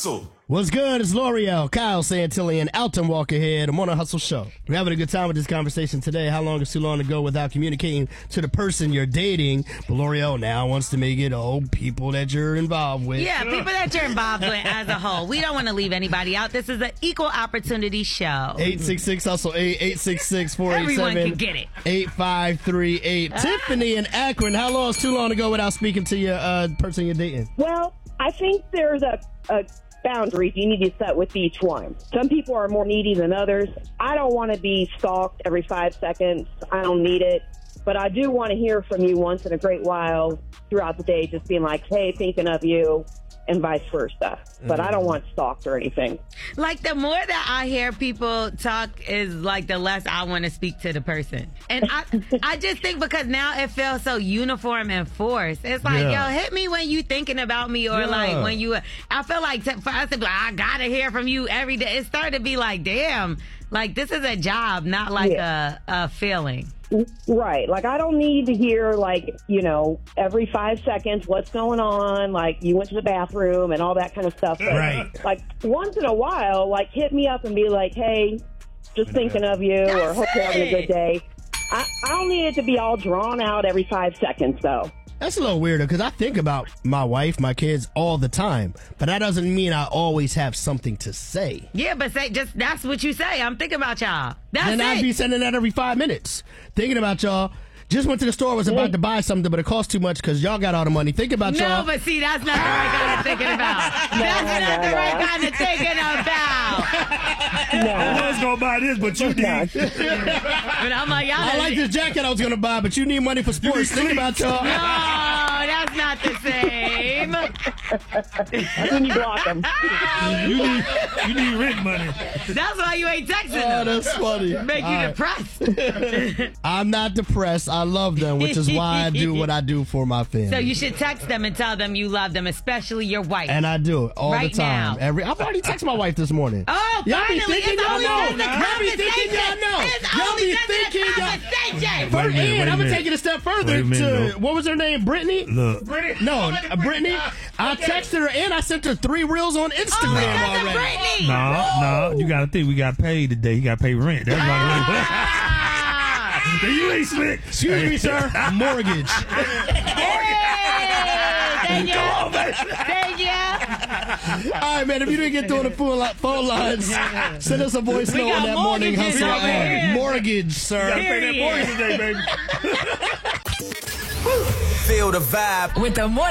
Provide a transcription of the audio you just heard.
Hustle. What's good? It's L'Oreal, Kyle Santilli, and Alton Walker here, the Morning Hustle Show. We're having a good time with this conversation today. How long is too long to go without communicating to the person you're dating? But L'Oreal now wants to make it, people that you're involved with. Yeah, people that you're involved with as a whole. We don't want to leave anybody out. This is an equal opportunity show. 866-HUSTLE, 866-487. Everyone can get it. 8538. Tiffany in Akron, how long is too long to go without speaking to your person you're dating? Well, I think there's a boundaries you need to set with each one. Some people are more needy than others. I don't want to be stalked every 5 seconds. I don't need it. But I do want to hear from you once in a great while throughout the day, just being like, hey, thinking of you, and vice versa. But I don't want stalked or anything. Like, the more that I hear people talk is like the less I want to speak to the person. And I just think because now it feels so uniform and forced. It's like, yo, hit me when you thinking about me, or like when you, I feel like for us to be like, I gotta hear from you every day. It started to be like, damn, like this is a job, not like a feeling. Right. Like, I don't need to hear, like, every 5 seconds what's going on, like, you went to the bathroom and all that kind of stuff. But, right. Like, once in a while, like, hit me up and be like, hey, just thinking of you, or hope you're having a good day. I don't need it to be all drawn out every 5 seconds, though. That's a little weirder because I think about my wife, my kids all the time, but that doesn't mean I always have something to say. Yeah, but that's what you say. I'm thinking about y'all. That's then it. I'd be sending that every 5 minutes. Thinking about y'all. Just went to the store, was about to buy something, but it cost too much because y'all got all the money. Think about y'all. No, but see, that's not the right kind of thinking about. That's not the right kind of thinking about. I was going to buy this, but you did. But I'm like, y'all. I like this jacket I was going to buy, but you need money for sports. Think about y'all. No, that's not the same. Then you block them. You need rent money. That's why you ain't texting Oh, them. that's funny. Make you depressed. I'm not depressed. I love them, which is why I do what I do for my family. So you should text them and tell them you love them, especially your wife. And I do it all Right the time. now. I've already texted my wife this morning. Oh, y'all finally, be thinking it's y'all only know. just a Y'all be thinking y'all know. It's Y'all only be just a thinking y'all. conversation. Wait a minute, And I'm going to minute. take it a step further Wait a minute, to, what was her name? Brittany? Look. No, Brittany. I texted her and I sent her 3 reels on Instagram Because of already. Brittany. No, you got to think we got paid today. You got to pay rent. That's why. You ain't slick. Excuse me, sir. Mortgage. Thank you. Come on, baby. Thank you. All right, man. If you didn't get through on the phone lines, send us a voice note on got that morning mortgages hustle. over here. Mortgage, sir. You got to pay that mortgage today, baby. Feel the vibe With the morning